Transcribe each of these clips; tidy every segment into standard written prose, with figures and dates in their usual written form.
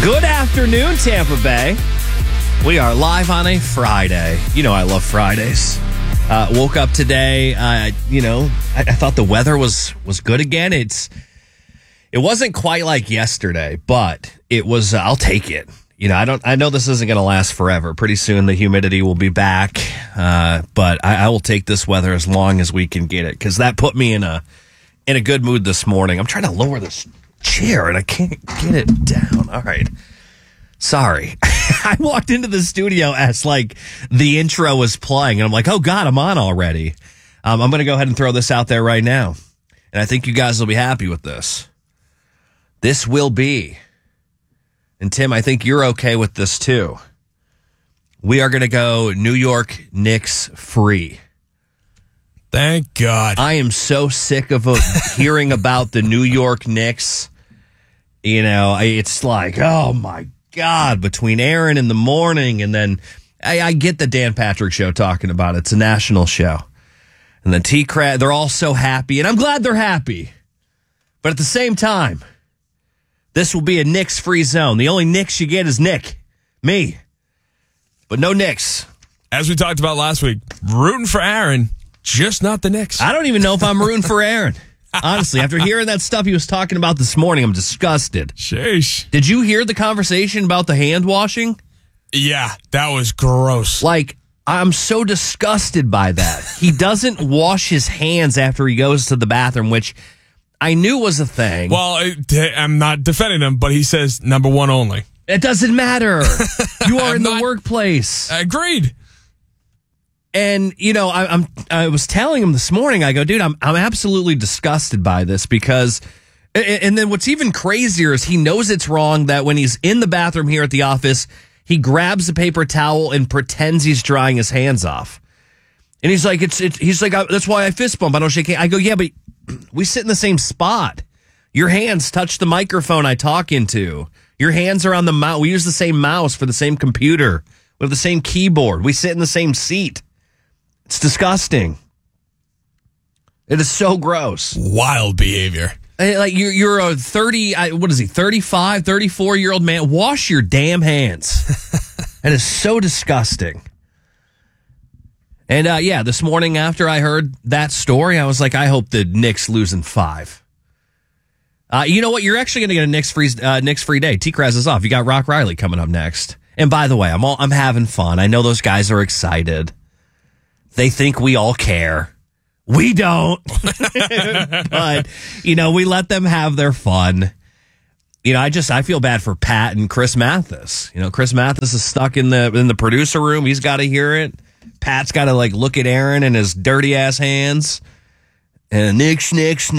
Good afternoon, Tampa Bay. We are live on a Friday. You know I love Fridays. Woke up today. I thought the weather was good again. It wasn't quite like yesterday, but it was. I'll take it. I know this isn't going to last forever. Pretty soon the humidity will be back, but I will take this weather as long as we can get it, because that put me in a good mood this morning. I'm trying to lower this chair and I can't get it down. All right. Sorry. I walked into the studio as the intro was playing, and I'm like, oh God, I'm on already. I'm going to go ahead and throw this out there right now. And I think you guys will be happy with this. This will be, and Tim, I think you're okay with this too. We are going to go New York Knicks free. Thank God. I am so sick of hearing about the New York Knicks. It's like, oh my God, between Aaron in the morning and then I get the Dan Patrick Show talking about it. It's a national show. And then T-Crad, they're all so happy, and I'm glad they're happy. But at the same time, this will be a Knicks-free zone. The only Knicks you get is Nick, me. But no Knicks. As we talked about last week, rooting for Aaron, just not the Knicks. I don't even know if I'm rooting for Aaron. Honestly, after hearing that stuff he was talking about this morning, I'm disgusted. Sheesh. Did you hear the conversation about the hand washing? Yeah, that was gross. I'm so disgusted by that. He doesn't wash his hands after he goes to the bathroom, which I knew was a thing. Well, I'm not defending him, but he says number one only. It doesn't matter. You are in the workplace. Agreed. And, I was telling him this morning, I go, dude, I'm absolutely disgusted by this, because, and then what's even crazier is he knows it's wrong that when he's in the bathroom here at the office, he grabs a paper towel and pretends he's drying his hands off. And he's like, that's why I fist bump. I don't shake hands. I go, yeah, but we sit in the same spot. Your hands touch the microphone I talk into. Your hands are on the mouse. We use the same mouse for the same computer. We have the same keyboard. We sit in the same seat. It's disgusting. It is so gross. Wild behavior. You're a 35, 34-year-old man. Wash your damn hands. It is so disgusting. And this morning after I heard that story, I was like, I hope the Knicks lose in 5. You know what? You're actually going to get a Knicks free day. T-Kraz is off. You got Rock Riley coming up next. And by the way, I'm having fun. I know those guys are excited. They think we all care. We don't. But, we let them have their fun. I feel bad for Pat and Chris Mathis. Chris Mathis is stuck in the producer room. He's got to hear it. Pat's got to look at Aaron and his dirty ass hands. And Knicks.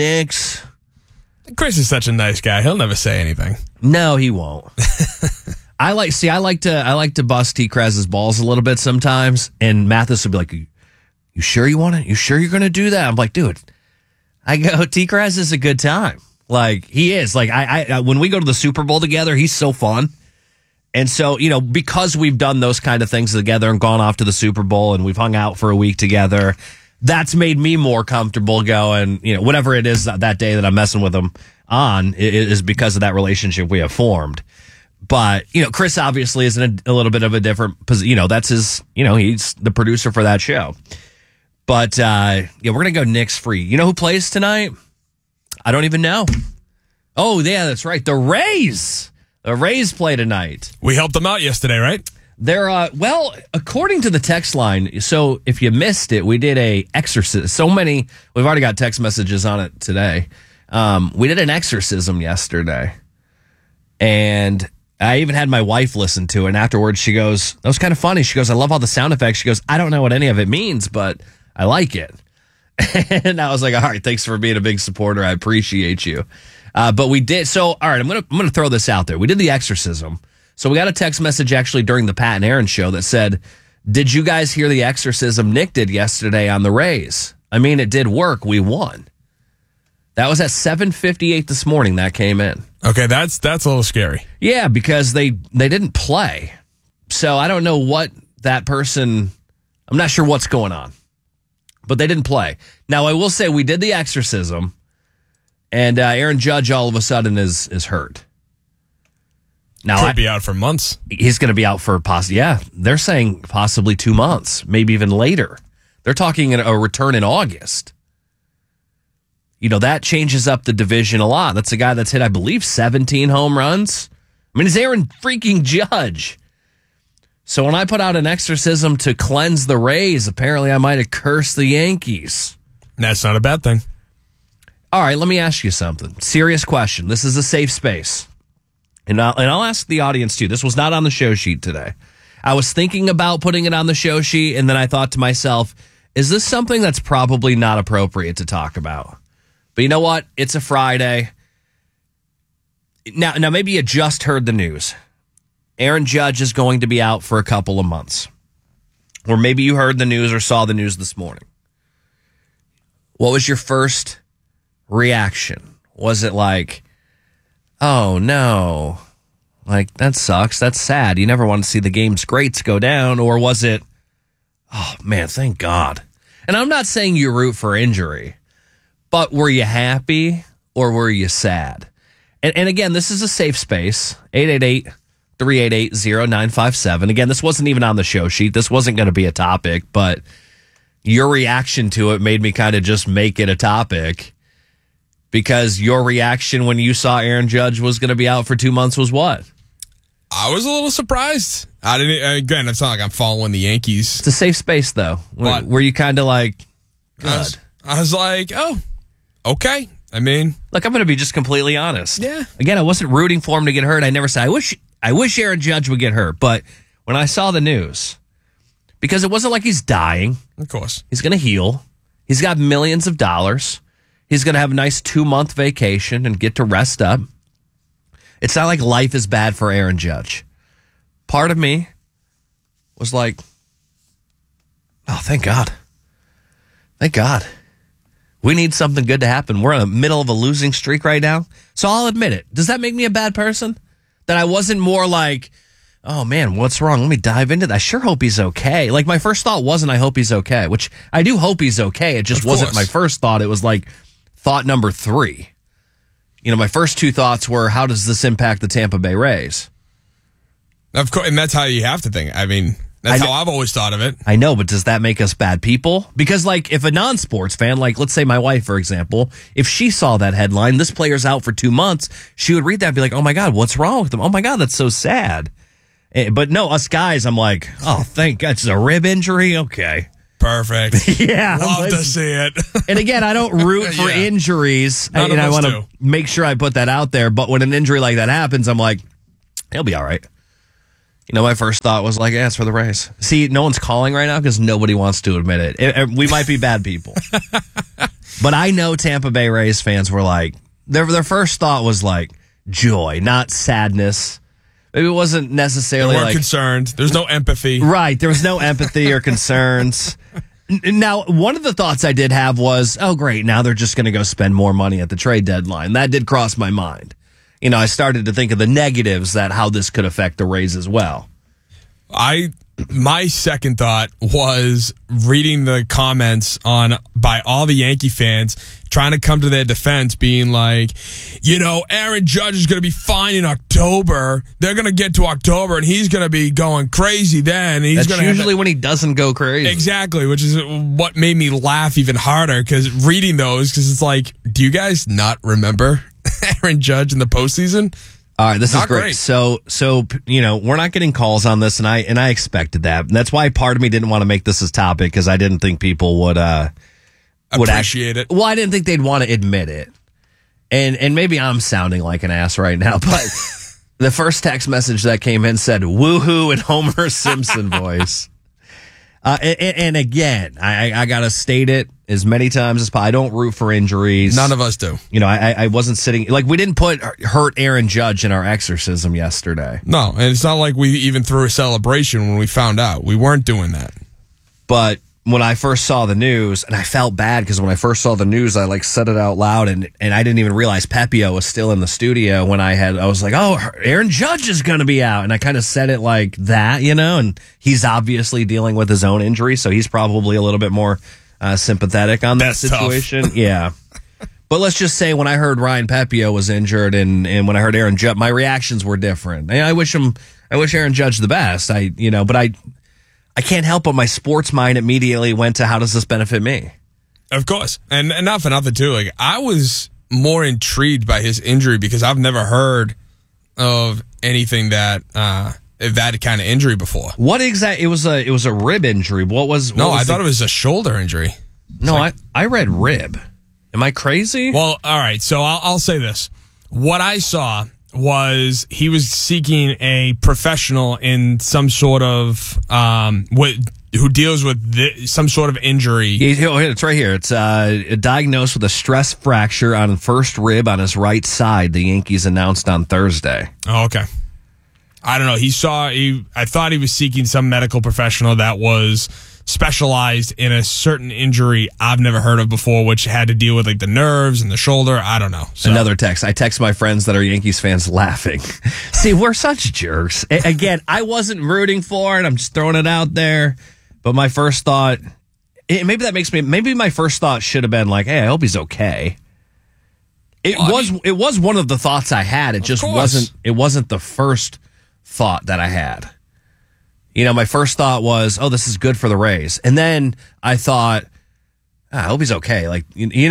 Chris is such a nice guy. He'll never say anything. No, he won't. I like to bust T-Kraz's balls a little bit sometimes, and Mathis would be like, you sure you want it? You sure you're going to do that? I'm like, dude, T-Kraz is a good time. He is. I when we go to the Super Bowl together, he's so fun. And so, because we've done those kind of things together and gone off to the Super Bowl and we've hung out for a week together, that's made me more comfortable going, whatever it is that day that I'm messing with him on is because of that relationship we have formed. But, Chris obviously is in a little bit of a different position. That's his, he's the producer for that show. But, we're going to go Knicks free. You know who plays tonight? I don't even know. Oh, yeah, that's right. The Rays. The Rays play tonight. We helped them out yesterday, right? They're, according to the text line, so if you missed it, we did a exorcism. We've already got text messages on it today. We did an exorcism yesterday. And I even had my wife listen to it. And afterwards, she goes, that was kind of funny. She goes, I love all the sound effects. She goes, I don't know what any of it means, but I like it. And I was like, all right, thanks for being a big supporter. I appreciate you. But we did. So, all right, I'm going to throw this out there. We did the exorcism. So we got a text message actually during the Pat and Aaron show that said, did you guys hear the exorcism Nick did yesterday on the Rays? I mean, it did work. We won. That was at 7:58 this morning that came in. Okay, that's a little scary. Yeah, because they didn't play. So I don't know what that person, I'm not sure what's going on. But they didn't play. Now, I will say we did the exorcism, and Aaron Judge all of a sudden is hurt. Now, Could be out for months. He's going to be out for they're saying possibly 2 months, maybe even later. They're talking a return in August. That changes up the division a lot. That's a guy that's hit, I believe, 17 home runs. I mean, it's Aaron freaking Judge. So when I put out an exorcism to cleanse the Rays, apparently I might have cursed the Yankees. That's not a bad thing. All right, let me ask you something. Serious question. This is a safe space. And I'll ask the audience, too. This was not on the show sheet today. I was thinking about putting it on the show sheet, and then I thought to myself, is this something that's probably not appropriate to talk about? But you know what? It's a Friday. Now maybe you just heard the news. Aaron Judge is going to be out for a couple of months. Or maybe you heard the news or saw the news this morning. What was your first reaction? Was it like, oh no, like that sucks, that's sad, you never want to see the game's greats go down? Or was it, oh man, thank God? And I'm not saying you root for injury, but were you happy or were you sad? And again, this is a safe space. 888-388-0957. Again, this wasn't even on the show sheet. This wasn't going to be a topic, but your reaction to it made me kind of just make it a topic, because your reaction when you saw Aaron Judge was going to be out for 2 months was what? I was a little surprised. Again, it's not like I'm following the Yankees. It's a safe space, though. Were you kind of like, good? I was like, oh, okay. I mean, look, I'm going to be just completely honest. Yeah. Again, I wasn't rooting for him to get hurt. I never said, I wish Aaron Judge would get hurt. But when I saw the news, because it wasn't like he's dying. Of course. He's going to heal. He's got millions of dollars. He's going to have a nice 2-month vacation and get to rest up. It's not like life is bad for Aaron Judge. Part of me was like, oh, thank God. Thank God. We need something good to happen. We're in the middle of a losing streak right now. So I'll admit it. Does that make me a bad person? That I wasn't more like, oh man, what's wrong? Let me dive into that. I sure hope he's okay. Like, my first thought wasn't, I hope he's okay, which I do hope he's okay. It just wasn't my first thought. It was like thought number 3. My first 2 thoughts were, how does this impact the Tampa Bay Rays? Of course, and that's how you have to think. I mean, that's how I've always thought of it. I know, but does that make us bad people? Because, like, if a non-sports fan, like, let's say my wife, for example, if she saw that headline, this player's out for 2 months, she would read that and be like, oh my God, what's wrong with him? Oh my God, that's so sad. But no, us guys, I'm like, oh, thank God, it's a rib injury? Okay. Perfect. Yeah. Love to see it. And again, I don't root for injuries. And I want to make sure I put that out there. But when an injury like that happens, I'm like, he'll be all right. My first thought was like, yeah, it's for the Rays. See, no one's calling right now because nobody wants to admit it. We might be bad people. But I know Tampa Bay Rays fans were like, their first thought was like joy, not sadness. Maybe it wasn't necessarily they weren't concerned. There's no empathy. Right. There was no empathy or concerns. Now, one of the thoughts I did have was, oh, great, now they're just going to go spend more money at the trade deadline. That did cross my mind. I started to think of the negatives, that how this could affect the Rays as well. My second thought was reading the comments by all the Yankee fans trying to come to their defense, being like, Aaron Judge is going to be fine in October. They're going to get to October and he's going to be going crazy then. That's usually when he doesn't go crazy. Exactly, which is what made me laugh even harder, because reading those, because it's like, do you guys not remember Aaron Judge in the postseason? All right, this is great. So we're not getting calls on this, and I expected that. And that's why part of me didn't want to make this as topic, because I didn't think people would appreciate it. Well, I didn't think they'd want to admit it. And maybe I'm sounding like an ass right now, but the first text message that came in said "woohoo" in Homer Simpson voice. And again, I gotta state it as many times as possible. I don't root for injuries. None of us do. I wasn't sitting, like, we didn't put hurt Aaron Judge in our exorcism yesterday. No, and it's not like we even threw a celebration when we found out. We weren't doing that. But when I first saw the news, and I felt bad because when I first saw the news, I like said it out loud, and I didn't even realize Pepio was still in the studio when I was like, oh, Aaron Judge is going to be out. And I kind of said it like that, and he's obviously dealing with his own injury, so he's probably a little bit more sympathetic on that situation. Yeah. But let's just say when I heard Ryan Pepio was injured and when I heard Aaron Judge, my reactions were different. I wish Aaron Judge the best. But I can't help but my sports mind immediately went to how does this benefit me? Of course. And not for nothing, too. Like, I was more intrigued by his injury because I've never heard of anything that kind of injury before. What exactly? It was a rib injury. I thought it was a shoulder injury. No, I read rib. Am I crazy? Well, all right. So I'll say this. What I saw was he was seeking a professional in some sort of who deals with some sort of injury. It's right here. It's diagnosed with a stress fracture on the first rib on his right side. The Yankees announced on Thursday. Oh, okay. I don't know. I thought he was seeking some medical professional that was specialized in a certain injury I've never heard of before, which had to deal with like the nerves and the shoulder. I don't know. So. Another text. I text my friends that are Yankees fans laughing. See, we're such jerks. Again, I wasn't rooting for it. I'm just throwing it out there. But my first thought, maybe my first thought should have been like, hey, I hope he's okay. It was one of the thoughts I had. It just wasn't the first thought that I had. My first thought was, oh, this is good for the Rays. And then I thought, I hope he's okay. But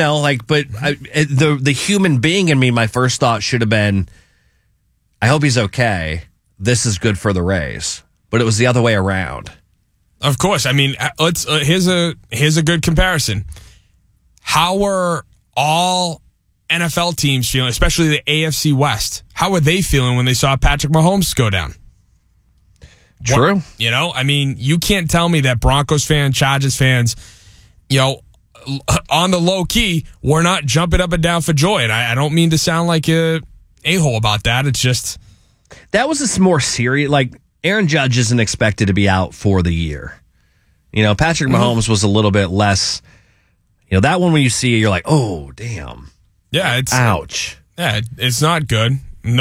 the human being in me, my first thought should have been, I hope he's okay. This is good for the Rays. But it was the other way around. Of course. I mean, here's a good comparison. How were all NFL teams feeling, especially the AFC West? How were they feeling when they saw Patrick Mahomes go down? True. I mean, you can't tell me that Broncos fans, Chargers fans, on the low key, we're not jumping up and down for joy. And I don't mean to sound like a a-hole about that. It's just that was a more serious. Like, Aaron Judge isn't expected to be out for the year. Patrick Mahomes was a little bit less. That one when you see it, you're like, oh, damn. Yeah, ouch. Yeah, it's not good.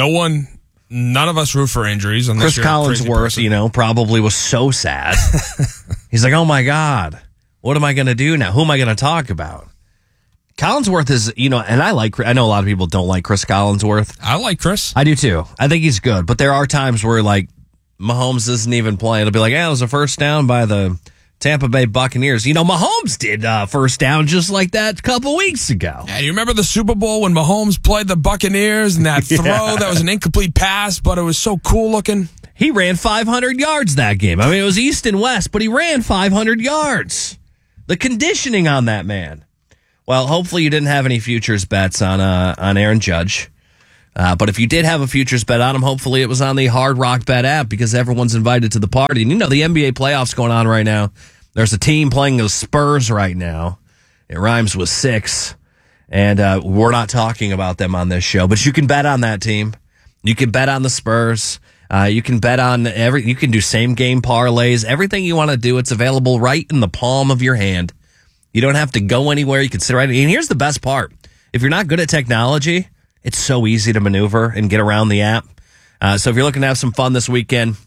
None of us root for injuries. Chris Collinsworth, probably was so sad. He's like, oh my God, what am I going to do now? Who am I going to talk about? Collinsworth is, and I know a lot of people don't like Chris Collinsworth. I like Chris. I do too. I think he's good. But there are times where, like, Mahomes isn't even playing. It'll be like, it was a first down by the Tampa Bay Buccaneers. Mahomes did first down just like that a couple weeks ago. Yeah, you remember the Super Bowl when Mahomes played the Buccaneers and that throw that was an incomplete pass, but it was so cool looking? He ran 500 yards that game. I mean, it was East and West, but he ran 500 yards. The conditioning on that man. Well, hopefully you didn't have any futures bets on Aaron Judge. But if you did have a futures bet on him, hopefully it was on the Hard Rock Bet app because everyone's invited to the party. And the NBA playoffs going on right now. There's a team playing the Spurs right now. It rhymes with 6. And we're not talking about them on this show. But you can bet on that team. You can bet on the Spurs. You can bet on you can do same game parlays. Everything you want to do, it's available right in the palm of your hand. You don't have to go anywhere. You can sit right. And here's the best part. If you're not good at technology, it's so easy to maneuver and get around the app. So if you're looking to have some fun this weekend,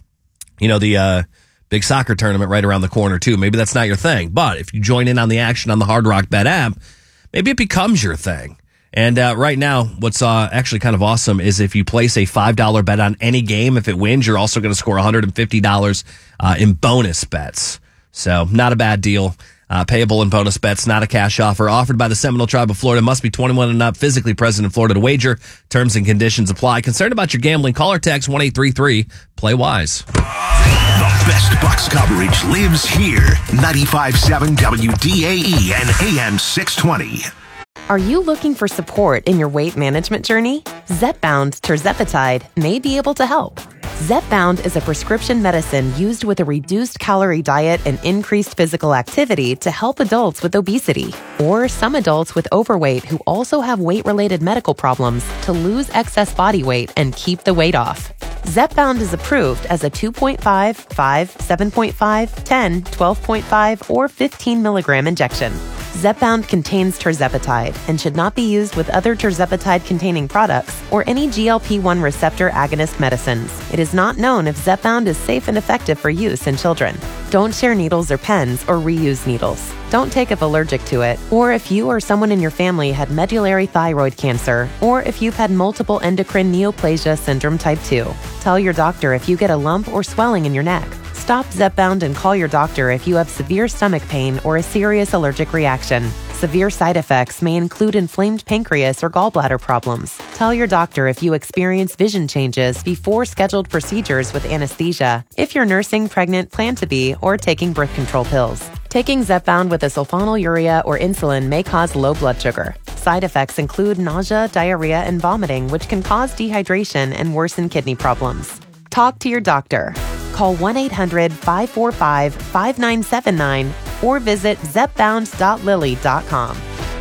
the big soccer tournament right around the corner too. Maybe that's not your thing, but if you join in on the action on the Hard Rock Bet app, maybe it becomes your thing. And right now, what's actually kind of awesome is if you place a $5 bet on any game, if it wins, you're also going to score $150 in bonus bets. So not a bad deal. Payable in bonus bets, not a cash offer. Offered by the Seminole Tribe of Florida. Must be 21 and up, physically present in Florida to wager. Terms and conditions apply. Concerned about your gambling? Call or text 1-833-PLAY-WISE. The best Bucs coverage lives here. 95.7 WDAE and AM 620. Are you looking for support in your weight management journey? Zepbound tirzepatide may be able to help. Zepbound is a prescription medicine used with a reduced calorie diet and increased physical activity to help adults with obesity or some adults with overweight who also have weight-related medical problems to lose excess body weight and keep the weight off. Zepbound is approved as a 2.5, 5, 7.5, 10, 12.5, or 15 milligram injection. Zepbound contains tirzepatide and should not be used with other tirzepatide-containing products or any GLP-1 receptor agonist medicines. It is not known if Zepbound is safe and effective for use in children. Don't share needles or pens or reuse needles. Don't take if allergic to it, or if you or someone in your family had medullary thyroid cancer, or if you've had multiple endocrine neoplasia syndrome type 2. Tell your doctor if you get a lump or swelling in your neck. Stop Zepbound and call your doctor if you have severe stomach pain or a serious allergic reaction. Severe side effects may include inflamed pancreas or gallbladder problems. Tell your doctor if you experience vision changes before scheduled procedures with anesthesia, if you're nursing, pregnant, plan to be, or taking birth control pills. Taking Zepbound with a sulfonylurea or insulin may cause low blood sugar. Side effects include nausea, diarrhea, and vomiting, which can cause dehydration and worsen kidney problems. Talk to your doctor. Call 1-800-545-5979 or visit zepbound.lily.com.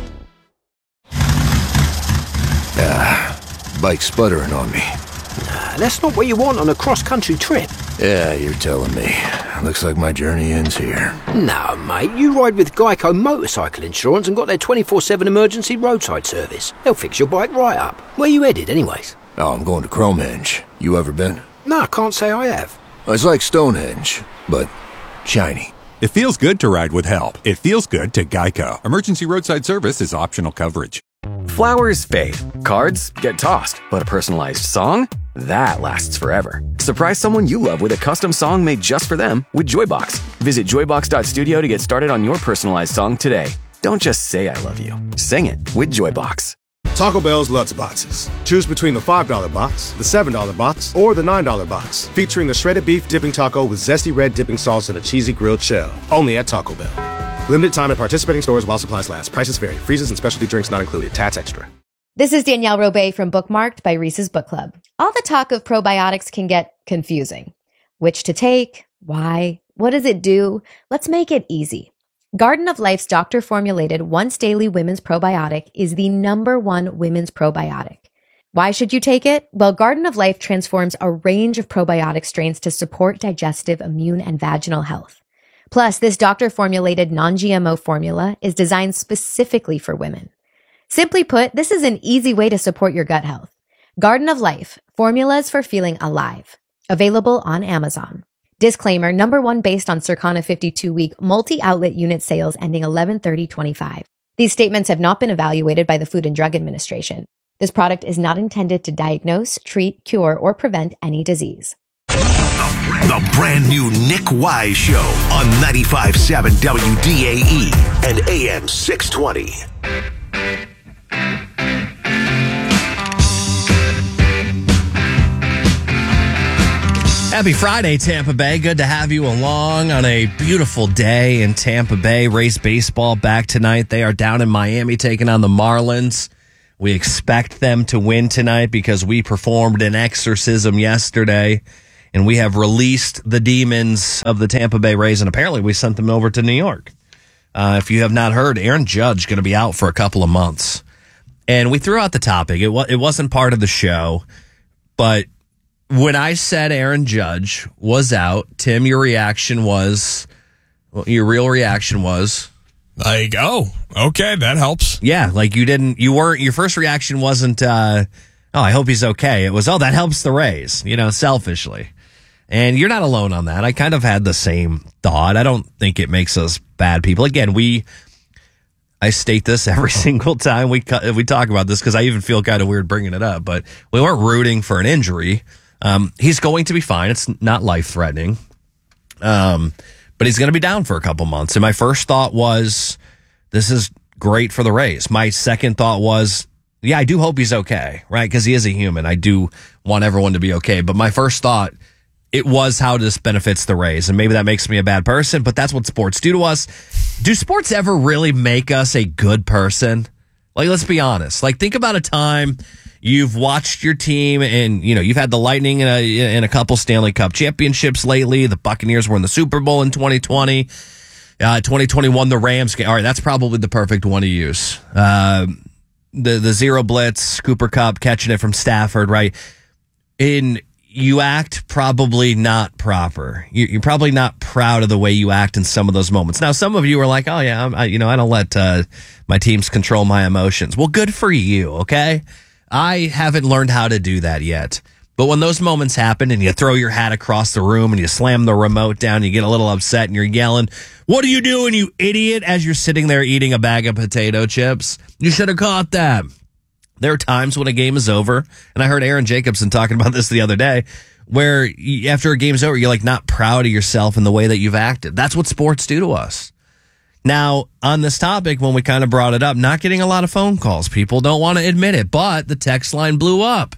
Bike sputtering on me. That's not what you want on a cross-country trip. Yeah, you're telling me. Looks like my journey ends here. No, mate, you ride with Geico Motorcycle Insurance and got their 24/7 emergency roadside service. They'll fix your bike right up. Where you headed, anyways? Oh, I'm going to Cromehenge. You ever been? No, I can't say I have. It's like Stonehenge, but shiny. It feels good to ride with help. It feels good to Geico. Emergency roadside service is optional coverage. Flowers fade, cards get tossed, but a personalized song? That lasts forever. Surprise someone you love with a custom song made just for them with Joybox. Visit joybox.studio to get started on your personalized song today. Don't just say I love you. Sing it with Joybox. Taco Bell's Lutz Boxes. Choose between the $5 box, the $7 box, or the $9 box, featuring the shredded beef dipping taco with zesty red dipping sauce and a cheesy grilled shell. Only at Taco Bell. Limited time at participating stores while supplies last. Prices vary. Freezes and specialty drinks not included. Tats extra. This is Danielle Robay from Bookmarked by Reese's Book Club. All the talk of probiotics can get confusing. Which to take? Why? What does it do? Let's make it easy. Garden of Life's doctor-formulated once-daily women's probiotic is the #1 women's probiotic. Why should you take it? Well, Garden of Life transforms a range of probiotic strains to support digestive, immune, and vaginal health. Plus, this doctor-formulated non-GMO formula is designed specifically for women. Simply put, this is an easy way to support your gut health. Garden of Life, formulas for feeling alive. Available on Amazon. Disclaimer, #1 based on Circana 52-week multi-outlet unit sales ending 11/30/25. These statements have not been evaluated by the Food and Drug Administration. This product is not intended to diagnose, treat, cure, or prevent any disease. The brand new Nick Wise Show on 95.7 WDAE and AM 620. Happy Friday, Tampa Bay. Good to have you along on a beautiful day in Tampa Bay. Rays baseball back tonight. They are down in Miami taking on the Marlins. We expect them to win tonight because we performed an exorcism yesterday, and we have released the demons of the Tampa Bay Rays, and apparently we sent them over to New York. If you have not heard, Aaron Judge going to be out for a couple of months. And we threw out the topic. It wasn't part of the show, but when I said Aaron Judge was out, Tim, your real reaction was like, oh, okay, that helps. Yeah, like your first reaction wasn't, oh, I hope he's okay. It was, oh, that helps the Rays, selfishly. And you're not alone on that. I kind of had the same thought. I don't think it makes us bad people. Again, I state this every single time we talk about this because I even feel kind of weird bringing it up, but we weren't rooting for an injury. He's going to be fine. It's not life-threatening. But he's going to be down for a couple months. And my first thought was, this is great for the Rays. My second thought was, yeah, I do hope he's okay, right? Because he is a human. I do want everyone to be okay. But my first thought, it was how this benefits the Rays. And maybe that makes me a bad person, but that's what sports do to us. Do sports ever really make us a good person? Like, let's be honest. Like, think about a time you've watched your team and, you've had the Lightning in a couple Stanley Cup championships lately. The Buccaneers were in the Super Bowl in 2020. 2021, the Rams game. All right, that's probably the perfect one to use. The zero blitz, Cooper Kupp catching it from Stafford, right? You act probably not proper. You're probably not proud of the way you act in some of those moments. Now, some of you are like, oh, yeah, I don't let my teams control my emotions. Well, good for you, okay? I haven't learned how to do that yet. But when those moments happen and you throw your hat across the room and you slam the remote down, you get a little upset and you're yelling, "What are you doing, you idiot?" as you're sitting there eating a bag of potato chips. You should have caught that. There are times when a game is over, and I heard Aaron Jacobson talking about this the other day, where after a game's over, you're like not proud of yourself in the way that you've acted. That's what sports do to us. Now, on this topic, when we kind of brought it up, not getting a lot of phone calls. People don't want to admit it, but the text line blew up.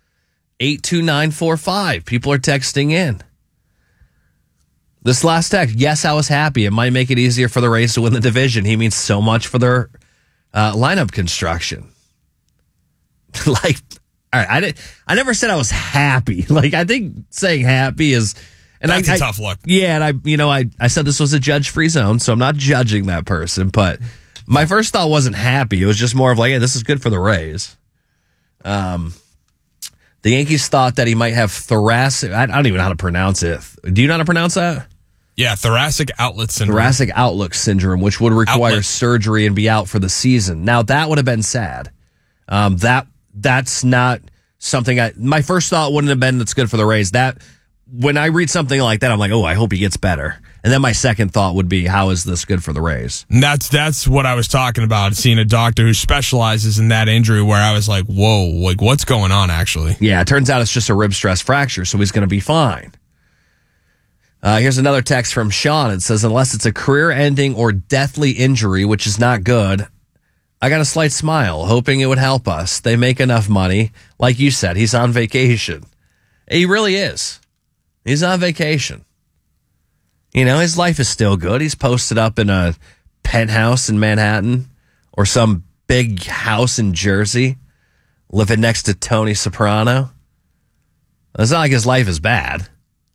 82945. People are texting in. This last text, yes, I was happy. It might make it easier for the Rays to win the division. He means so much for their lineup construction. Like, all right, I never said I was happy. Like, I think saying happy is, and that's a tough look. Yeah, and I said this was a judge-free zone, so I'm not judging that person. But my first thought wasn't happy. It was just more of like, hey, this is good for the Rays. The Yankees thought that he might have thoracic. I don't even know how to pronounce it. Do you know how to pronounce that? Yeah, thoracic outlet syndrome. Thoracic outlet syndrome, which would require surgery and be out for the season. Now, that would have been sad. That's not something my first thought wouldn't have been that's good for the Rays. That when I read something like that, I'm like, oh, I hope he gets better. And then my second thought would be, how is this good for the Rays? And that's what I was talking about, seeing a doctor who specializes in that injury, where I was like, whoa, like what's going on actually? Yeah, it turns out it's just a rib stress fracture, so he's going to be fine. Here's another text from Sean. It says, unless it's a career-ending or deathly injury, which is not good, I got a slight smile, hoping it would help us. They make enough money. Like you said, he's on vacation. He really is. He's on vacation. You know, his life is still good. He's posted up in a penthouse in Manhattan or some big house in Jersey, living next to Tony Soprano. It's not like his life is bad.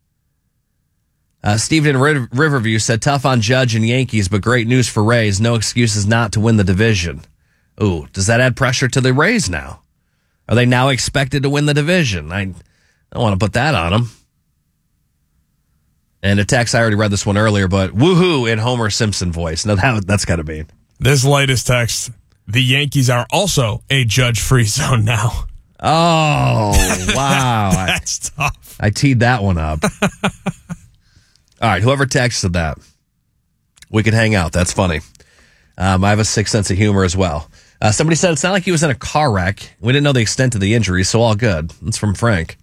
Steven in Riverview said, tough on Judge and Yankees, but great news for Rays. No excuses not to win the division. Ooh, does that add pressure to the Rays now? Are they now expected to win the division? I don't want to put that on them. And a text, I already read this one earlier, but woohoo in Homer Simpson voice. Now that's got to be. This latest text, the Yankees are also a judge-free zone now. Oh, wow. That's tough. I teed that one up. All right, whoever texted that, we can hang out. That's funny. I have a sick sense of humor as well. Somebody said it's not like he was in a car wreck. We didn't know the extent of the injury, so all good. That's from Frank.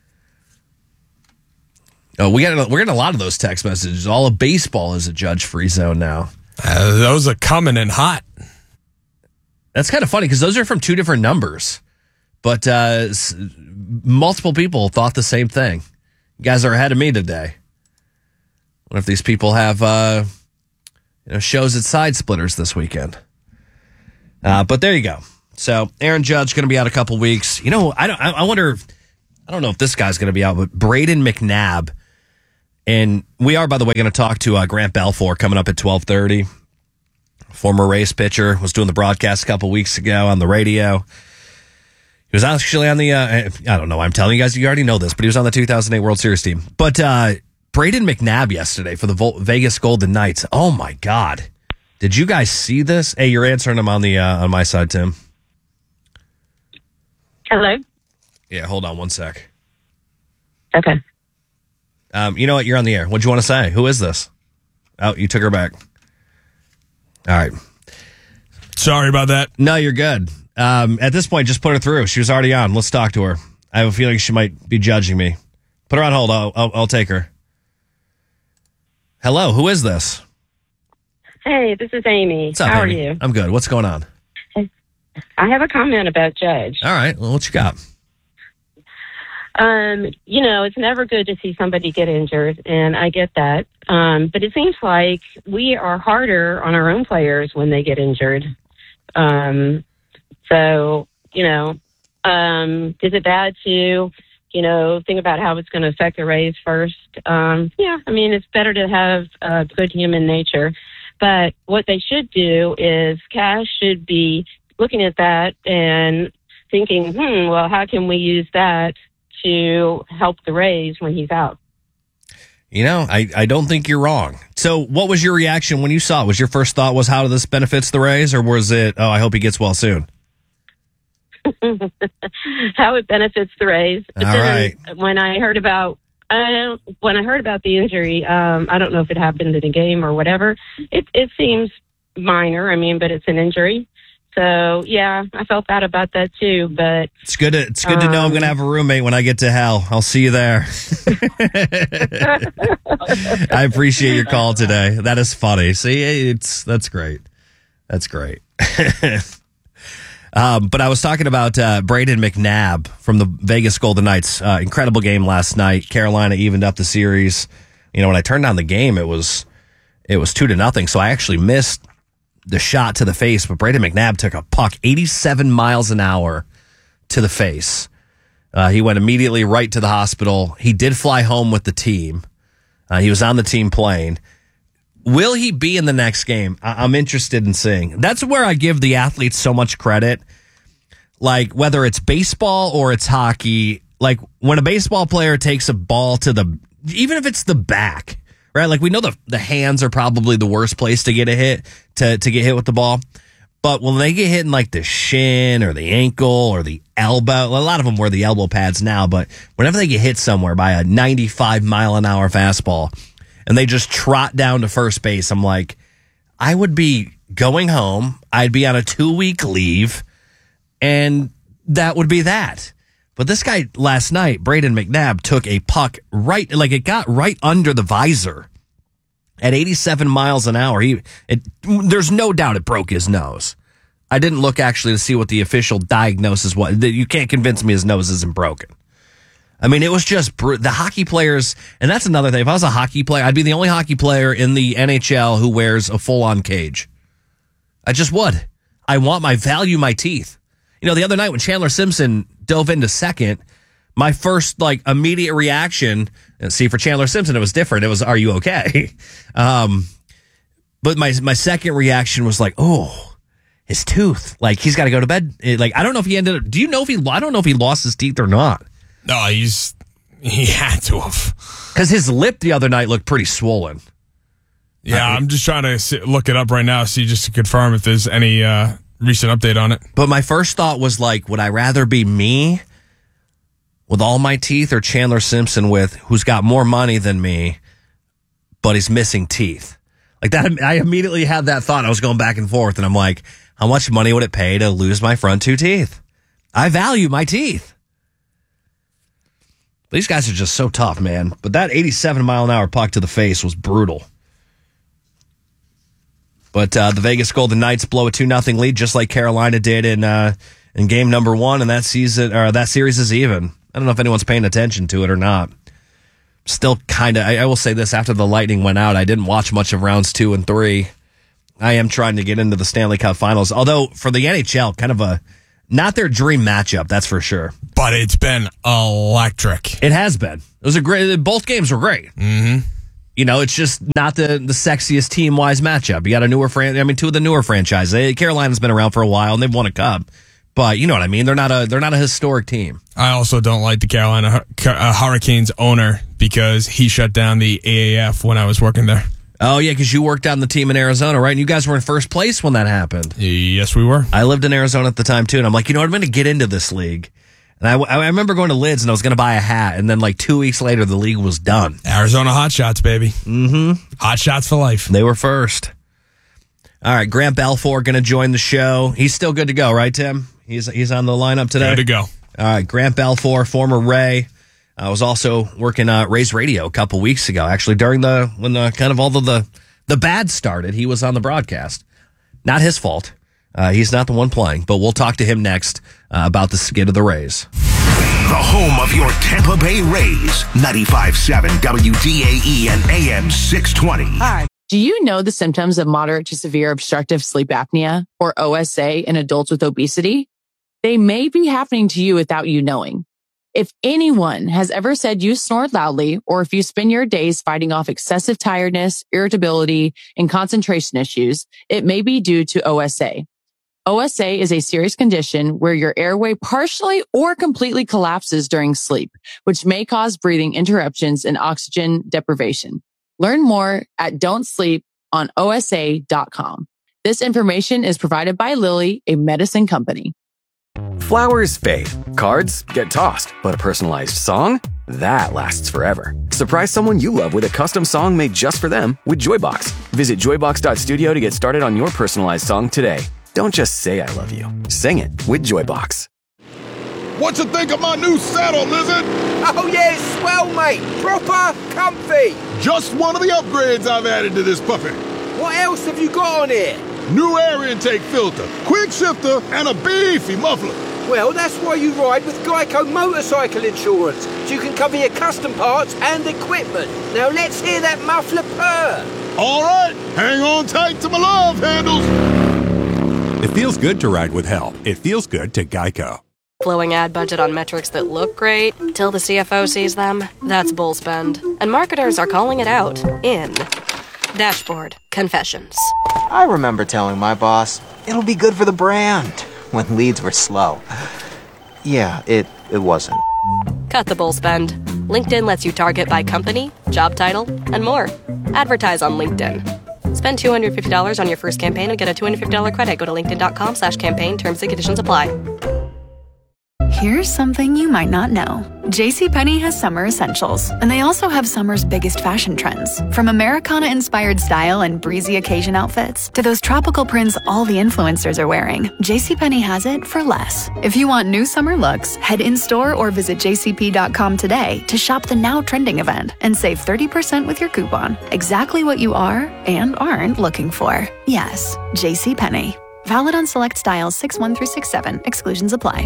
Oh, we're getting a lot of those text messages. All of baseball is a judge-free zone now. Those are coming in hot. That's kind of funny because those are from two different numbers. But multiple people thought the same thing. You guys are ahead of me today. What if these people have shows at Side Splitters this weekend? But there you go. So Aaron Judge going to be out a couple weeks. You know, I wonder. I don't know if this guy's going to be out, but Braden McNabb, and we are, by the way, going to talk to Grant Belfour coming up at 12:30. Former Rays pitcher, was doing the broadcast a couple weeks ago on the radio. He was actually on the. I don't know. I'm telling you guys, you already know this, but he was on the 2008 World Series team. But Braden McNabb yesterday for the Vegas Golden Knights. Oh my God! Did you guys see this? Hey, you're answering him on the on my side, Tim. Hello. Yeah, hold on one sec. Okay. You know what? You're on the air. What'd you want to say? Who is this? Oh, you took her back. All right. Sorry about that. No, you're good. At this point, just put her through. She was already on. Let's talk to her. I have a feeling she might be judging me. Put her on hold. I'll take her. Hello, who is this? Hey, this is Amy. What's up, How Amy? are you? I'm good. What's going on? I have a comment about Judge. All right. Well, what you got? It's never good to see somebody get injured, and I get that. But it seems like we are harder on our own players when they get injured. Is it bad to, think about how it's going to affect the Rays first? It's better to have good human nature. But what they should do is Cash should be looking at that and thinking, how can we use that to help the Rays when he's out? I don't think you're wrong. So what was your reaction when you saw it? Was your first thought was how this benefits the Rays, or was it, I hope he gets well soon? how it benefits the Rays. But All then right. when I heard about the injury, I don't know if it happened in a game or whatever. It seems minor. I mean, but it's an injury. So yeah, I felt bad about that too. But It's good to know I'm going to have a roommate when I get to hell. I'll see you there. I appreciate your call today. That is funny. See, that's great. That's great. But I was talking about Brayden McNabb from the Vegas Golden Knights. Incredible game last night. Carolina evened up the series. You know, when I turned on the game, it was 2-0. So I actually missed the shot to the face, but Brayden McNabb took a puck 87 miles an hour to the face. He went immediately right to the hospital. He did fly home with the team. He was on the team plane. Will he be in the next game? I'm interested in seeing. That's where I give the athletes so much credit. Like, whether it's baseball or it's hockey, like when a baseball player takes a ball to even if it's the back, right? Like, we know the hands are probably the worst place to get a hit, to get hit with the ball. But when they get hit in like the shin or the ankle or the elbow, a lot of them wear the elbow pads now, but whenever they get hit somewhere by a 95 mile an hour fastball and they just trot down to first base, I'm like, I would be going home. I'd be on a 2-week leave, and that would be that. But this guy last night, Brayden McNabb, took a puck it got right under the visor at 87 miles an hour. There's no doubt it broke his nose. I didn't look actually to see what the official diagnosis was. You can't convince me his nose isn't broken. I mean, it was just the hockey players, and that's another thing. If I was a hockey player, I'd be the only hockey player in the NHL who wears a full-on cage. I just would. I value my teeth. You know, the other night when Chandler Simpson dove into second, my first immediate reaction, and see, for Chandler Simpson, it was different. It was, are you okay? But my second reaction was like, oh, his tooth. Like, he's got to go to bed. I don't know if he ended up, I don't know if he lost his teeth or not. No, he had to have. Because his lip the other night looked pretty swollen. Yeah, I'm just trying to look it up right now, see just to confirm if there's any recent update on it. But my first thought was would I rather be me with all my teeth or Chandler Simpson who's got more money than me, but he's missing teeth? Like that, I immediately had that thought. I was going back and forth, and I'm like, how much money would it pay to lose my front 2 teeth? I value my teeth. These guys are just so tough, man. But that 87 mile an hour puck to the face was brutal. But the Vegas Golden Knights blow a 2-0 lead, just like Carolina did in game number 1, and that series is even. I don't know if anyone's paying attention to it or not. Still kind of, I will say this, after the Lightning went out, I didn't watch much of rounds 2 and 3. I am trying to get into the Stanley Cup Finals, although for the NHL, kind of not their dream matchup, that's for sure. But it's been electric. It has been. It was both games were great. Mm-hmm. You know, it's just not the sexiest team-wise matchup. You got two of the newer franchises. Carolina's been around for a while, and they've won a cup. But you know what I mean? They're not a historic team. I also don't like the Carolina Hurricanes owner because he shut down the AAF when I was working there. Oh, yeah, because you worked on the team in Arizona, right? And you guys were in first place when that happened. Yes, we were. I lived in Arizona at the time, too, and I'm like, I'm going to get into this league. And I remember going to Lids, and I was going to buy a hat, and then 2 weeks later, the league was done. Arizona Hot Shots, baby. Mm-hmm. Hot Shots for life. They were first. All right, Grant Balfour going to join the show. He's still good to go, right, Tim? He's on the lineup today? Good to go. All right, Grant Balfour, former Ray. I was also working Ray's radio a couple weeks ago. Actually, during when kind of all the bad started, he was on the broadcast. Not his fault. He's not the one playing, but we'll talk to him next about the skid of the Rays. The home of your Tampa Bay Rays, 95.7 WDAE and AM 620. Hi. Do you know the symptoms of moderate to severe obstructive sleep apnea, or OSA, in adults with obesity? They may be happening to you without you knowing. If anyone has ever said you snore loudly, or if you spend your days fighting off excessive tiredness, irritability, and concentration issues, it may be due to OSA. OSA is a serious condition where your airway partially or completely collapses during sleep, which may cause breathing interruptions and oxygen deprivation. Learn more at don'tsleeponosa.com. This information is provided by Lilly, a medicine company. Flowers fade, cards get tossed, but a personalized song? That lasts forever. Surprise someone you love with a custom song made just for them with Joybox. Visit joybox.studio to get started on your personalized song today. Don't just say I love you. Sing it with Joybox. What you think of my new saddle, Lizard? Oh yeah, it's swell, mate. Proper comfy. Just one of the upgrades I've added to this puppy. What else have you got on here? New air intake filter, quick shifter, and a beefy muffler. Well, that's why you ride with Geico Motorcycle Insurance, so you can cover your custom parts and equipment. Now let's hear that muffler purr. All right, hang on tight to my love handles. It feels good to ride with help. It feels good to Geico. Blowing ad budget on metrics that look great till the CFO sees them. That's bull spend. And marketers are calling it out in Dashboard Confessions. I remember telling my boss, it'll be good for the brand, when leads were slow. Yeah, it wasn't. Cut the bull spend. LinkedIn lets you target by company, job title, and more. Advertise on LinkedIn. Spend $250 on your first campaign and get a $250 credit. Go to linkedin.com/campaign. Terms and conditions apply. Here's something you might not know. JCPenney has summer essentials, and they also have summer's biggest fashion trends. From Americana-inspired style and breezy occasion outfits to those tropical prints all the influencers are wearing, JCPenney has it for less. If you want new summer looks, head in-store or visit jcp.com today to shop the now trending event and save 30% with your coupon. Exactly what you are and aren't looking for. Yes, JCPenney. Valid on select styles 6-1 through 6-7. Exclusions apply.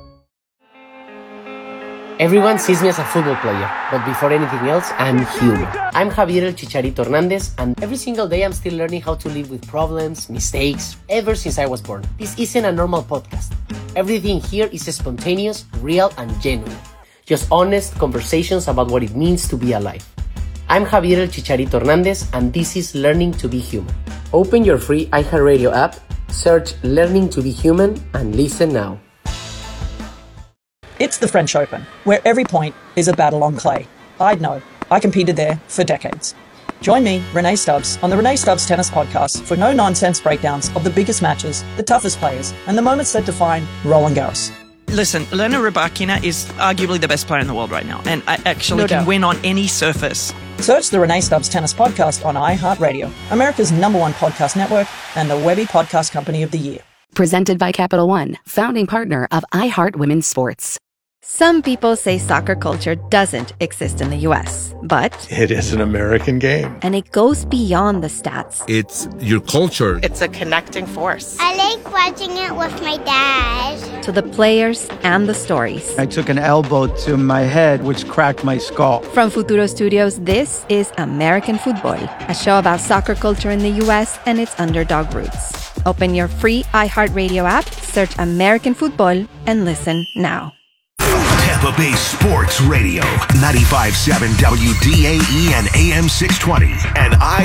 Everyone sees me as a football player, but before anything else, I'm human. I'm Javier El Chicharito Hernandez, and every single day I'm still learning how to live with problems, mistakes, ever since I was born. This isn't a normal podcast. Everything here is spontaneous, real, and genuine. Just honest conversations about what it means to be alive. I'm Javier El Chicharito Hernandez, and this is Learning to be Human. Open your free iHeartRadio app, search Learning to be Human, and listen now. It's the French Open, where every point is a battle on clay. I'd know. I competed there for decades. Join me, Renee Stubbs, on the Renee Stubbs Tennis Podcast for no-nonsense breakdowns of the biggest matches, the toughest players, and the moments that define Roland Garros. Listen, Elena Rybakina is arguably the best player in the world right now, and I actually can win on any surface. Search the Renee Stubbs Tennis Podcast on iHeartRadio, America's #1 podcast network, and the Webby Podcast Company of the Year. Presented by Capital One, founding partner of iHeart Women's Sports. Some people say soccer culture doesn't exist in the U.S., but it is an American game. And it goes beyond the stats. It's your culture. It's a connecting force. I like watching it with my dad. To the players and the stories. I took an elbow to my head, which cracked my skull. From Futuro Studios, this is American Football, a show about soccer culture in the U.S. and its underdog roots. Open your free iHeartRadio app, search American Football, and listen now. Tampa Bay Sports Radio, 95.7 WDAE and AM 620, and